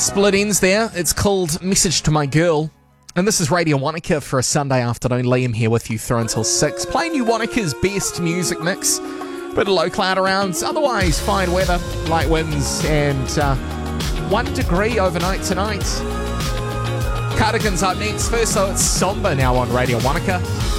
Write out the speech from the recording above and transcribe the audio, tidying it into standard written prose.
Split Ends there. It's called Message to My Girl. And this is Radio Wanaka for a Sunday afternoon. Liam here with you through until 6. Playing you Wanaka's best music mix. Bit of low cloud around. Otherwise, fine weather, light winds, and 1 degree overnight tonight. Cardigans up next. First, though, it's Somber now on Radio Wanaka.